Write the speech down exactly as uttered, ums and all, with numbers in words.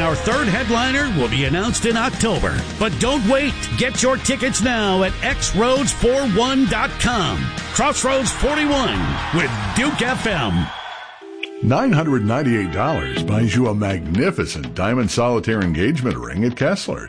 Our third headliner will be announced in October. But don't wait. Get your tickets now at x roads forty-one dot com. Crossroads forty-one with Duke F M. nine hundred ninety-eight dollars buys you a magnificent diamond solitaire engagement ring at Kessler's.